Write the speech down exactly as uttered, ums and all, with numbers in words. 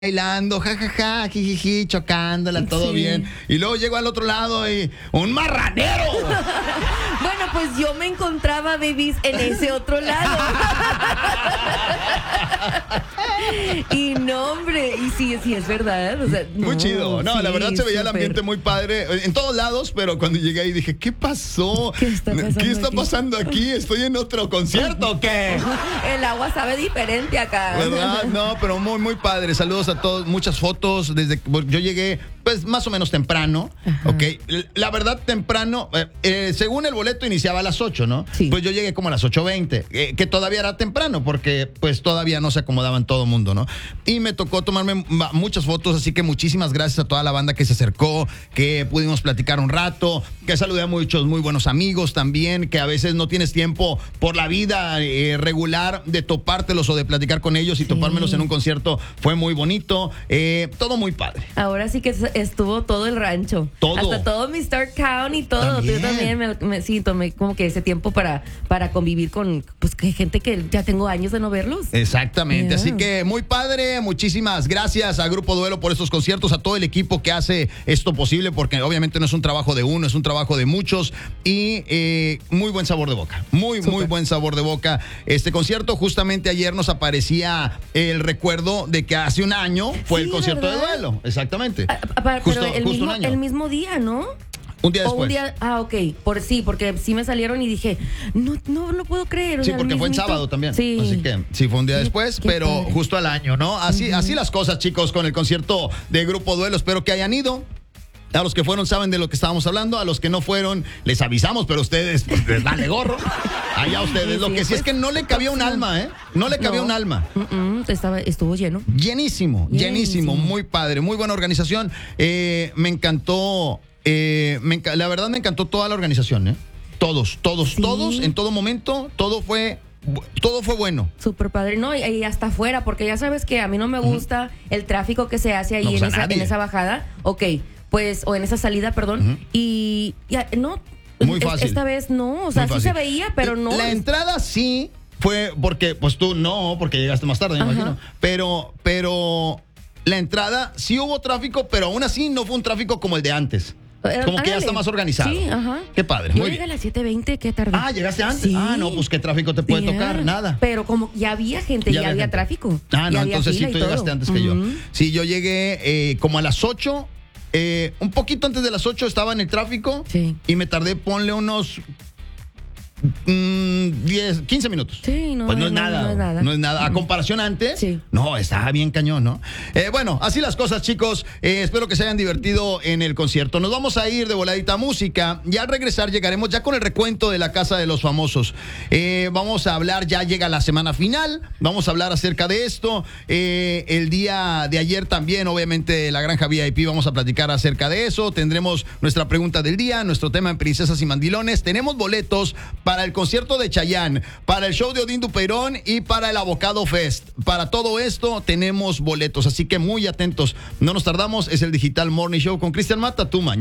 bailando, jajaja, jijiji, chocándola, todo Sí. bien. Y luego llego al otro lado y ¡un marranero! Bueno, pues yo me encontraba, babies, en ese otro lado. Y no, hombre, y sí, sí, es verdad. O sea, Muy no, chido. No, sí, la verdad se veía el súper. ambiente muy padre en todos lados, pero cuando llegué ahí dije, ¿qué pasó? ¿Qué está pasando ¿Qué está aquí? pasando aquí? ¿Estoy en otro concierto o qué? El agua sabe diferente acá. ¿Verdad? No, pero muy, muy padre. Saludos a todos. Muchas fotos. Desde que yo llegué, pues más o menos temprano. Ajá. Ok. La verdad, temprano. Eh, eh, según el boleto, iniciaba a las ocho, ¿no? Sí. Pues yo llegué como a las ocho veinte. Eh, que todavía era temprano, porque pues todavía no se acomodaban todo el mundo, ¿no? Y me tocó tomarme muchas fotos. Así que muchísimas gracias a toda la banda que se acercó, que pudimos platicar un rato, que saludé a muchos muy buenos amigos también, que a veces no tienes tiempo por la vida eh, regular de topártelos o de platicar con ellos y Sí. topármelos en un concierto. Fue muy bonito, eh, todo muy padre. Ahora sí que estuvo todo el rancho. Todo. Hasta todo mister Count y todo. También. Yo también me, me- sí, tomé como que ese tiempo para, para convivir con pues que gente que ya tengo años de no verlos. Exactamente, Yeah. así que muy padre, muchísimas gracias a Grupo Duelo por estos conciertos, a todo el equipo que hace esto posible, porque obviamente no es un trabajo de uno, es un trabajo de muchos y eh, muy buen sabor de boca, muy, muy Súper. buen sabor de boca. Este concierto, justamente ayer nos aparecía el recuerdo de que hace un año fue Sí, el concierto ¿verdad? de Duelo, exactamente. Ah, ah, pa- Justo- pero el, justo un mismo, año. el mismo día, ¿no? Un día O después. un día, ah, ok, por sí, porque sí me salieron y dije, no, no lo puedo creer. o Sí, sea, el porque fue en mismito- sábado también. Sí. Así que sí, fue un día Qué- después, qué pero padre. justo al año, ¿no? Así, así las cosas, chicos, con el concierto de Grupo Duelo. Espero que hayan ido. A los que fueron saben de lo que estábamos hablando. A los que no fueron, les avisamos, pero ustedes, pues, les vale gorro. Allá ustedes. Sí, Lo sí, que sí pues, es que no le cabía un alma, ¿eh? No le cabía No. un alma. Mm, mm, estaba, estuvo lleno. Llenísimo, llenísimo, Llenísimo. muy padre, muy buena organización. Eh, me encantó, eh, me enca- la verdad me encantó toda la organización, ¿eh? Todos, todos, Sí. todos, en todo momento, todo fue, bu- todo fue bueno. Súper padre, no, y, y hasta afuera, porque ya sabes que a mí no me gusta el tráfico que se hace ahí No, pues en, a esa, nadie. en esa bajada. Ok, pues, o en esa salida, perdón. Ujú. Y ya, no. Muy es- fácil. Esta vez no, o sea, Muy sí fácil. se veía, pero no. La entrada sí fue porque, pues tú no, porque llegaste más tarde, me Ajá. imagino. Pero, pero la entrada sí hubo tráfico, pero aún así no fue un tráfico como el de antes. Eh, Como que ya ándale. está más organizado. Sí, ajá. Qué padre, Yo muy llegué bien. a las siete veinte, qué tarde. Ah, ¿llegaste antes? Sí. Ah, no, pues qué tráfico te puede Bien. tocar, nada. Pero como ya había gente, ya, había gente. tráfico. Ah, no, ya había entonces sí, fila y tú llegaste todo. antes que yo. Ujú. Sí, yo llegué eh, como a las ocho. Eh, un poquito antes de las ocho estaba en el tráfico. Sí. Y me tardé, ponle unos mm, diez, quince minutos. Sí, no, Pues no es no, nada. no es nada. No es nada. A comparación antes, Sí. no, estaba bien cañón, ¿no? Eh, bueno, así las cosas, chicos. Eh, espero que se hayan divertido en el concierto. Nos vamos a ir de voladita a música. Y al regresar llegaremos ya con el recuento de la Casa de los Famosos. Eh, vamos a hablar, ya llega la semana final. Vamos a hablar acerca de esto. Eh, el día de ayer también, obviamente, la Granja V I P, vamos a platicar acerca de eso. Tendremos nuestra pregunta del día, nuestro tema en Princesas y Mandilones. Tenemos boletos para el concierto de Chayanne, para el show de Odín Dupeirón y para el Avocado Fest. Para todo esto tenemos boletos, así que muy atentos. No nos tardamos, es el Digital Morning Show con Cristian Mata, tu mañana.